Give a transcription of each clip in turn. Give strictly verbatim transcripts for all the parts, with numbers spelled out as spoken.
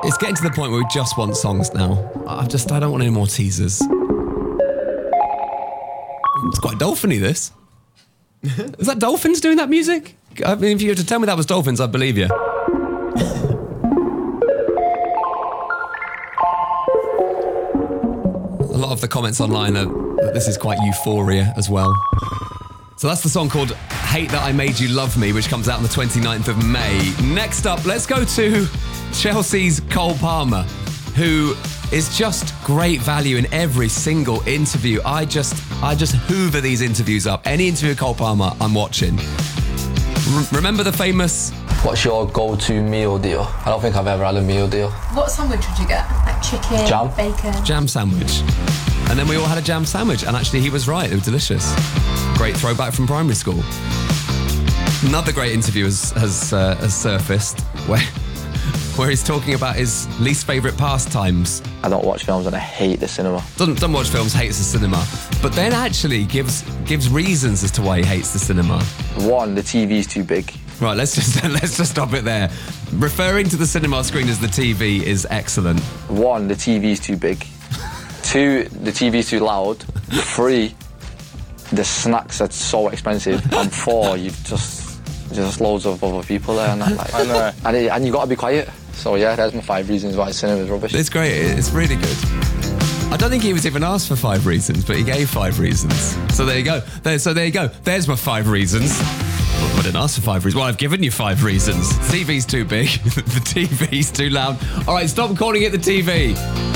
It's getting to the point where we just want songs now. I just, I don't want any more teasers. It's quite dolphin-y, this. Is that dolphins doing that music? I mean, if you were to tell me that was dolphins, I'd believe you. A lot of the comments online are that this is quite Euphoria as well. So that's the song called Hate That I Made You Love Me, which comes out on the twenty-ninth of May. Next up, let's go to Chelsea's Cole Palmer, who is just great value in every single interview. I just I just hoover these interviews up. Any interview with Cole Palmer, I'm watching. R- remember the famous... What's your go-to meal deal? I don't think I've ever had a meal deal. What sandwich would you get? Like chicken, Jam? bacon? Jam sandwich. And then we all had a jam sandwich, and actually he was right, they were delicious. Great throwback from primary school. Another great interview has, has, uh, has surfaced where, where he's talking about his least favourite pastimes. I don't watch films and I hate the cinema. Doesn't, doesn't watch films, hates the cinema. But then actually gives gives reasons as to why he hates the cinema. One, the T V's too big. Right, let's just let's just stop it there. Referring to the cinema screen as the T V is excellent. One, the T V's too big. Two, the T V's too loud. Three, the snacks are so expensive. And four, you've just just loads of other people there and that. Like, I know. And, it, and you got to be quiet. So yeah, there's my five reasons why cinema is rubbish. It's great. It's really good. I don't think he was even asked for five reasons, but he gave five reasons. So there you go. There, so there you go. There's my five reasons. Well, I didn't ask for five reasons. Well, I've given you five reasons. The T V's too big. The T V's too loud. All right, stop calling it the T V.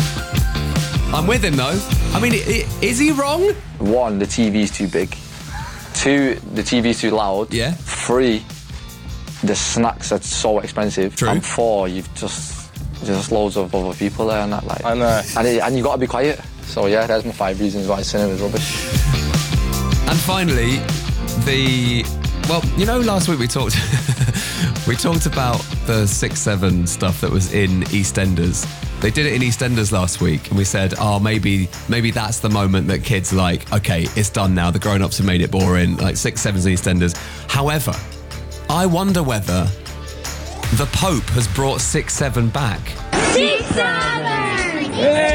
I'm with him, though. I mean, is he wrong? One, the T V's too big. Two, the T V's too loud. Yeah. Three, the snacks are so expensive. True. And four, you've just just loads of other people there and that. Like, I know. And, it, and you got to be quiet. So yeah, there's my five reasons why cinema is rubbish. And finally, the... Well, you know, last week we talked we talked about the six seven stuff that was in EastEnders. They did it in EastEnders last week, and we said, oh, maybe maybe that's the moment that kids are like, okay, it's done now. The grown-ups have made it boring. Like six seven's EastEnders. However, I wonder whether the Pope has brought six seven back. Six seven!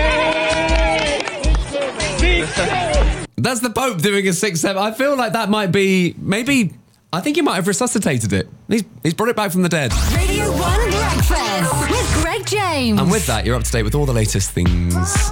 Six seven! That's the Pope doing a six seven. I feel like that might be maybe. I think he might have resuscitated it. He's, he's brought it back from the dead. Radio one Breakfast with Greg James. And with that, you're up to date with all the latest things.